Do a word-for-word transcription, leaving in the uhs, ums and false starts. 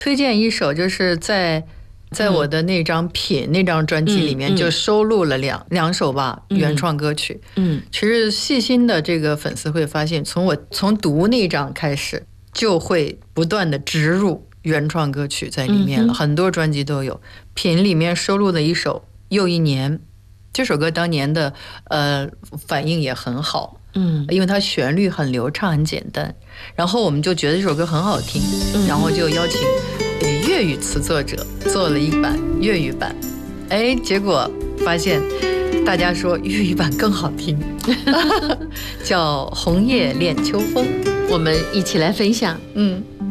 推荐一首，就是在在我的那张品、嗯、那张专辑里面就收录了两、嗯、两首吧原创歌曲。 嗯， 其实细心的这个粉丝会发现，从我从读那张开始，就会不断的植入原创歌曲在里面了，嗯、很多专辑都有。品里面收录了一首《又一年》，这首歌当年的呃反应也很好。 嗯， 因为它旋律很流畅很简单，然后我们就觉得这首歌很好听，嗯、然后就邀请粤语词作者做了一版粤语版，哎，结果发现大家说粤语版更好听，叫《红叶恋秋风》， 我们一起来分享。 嗯。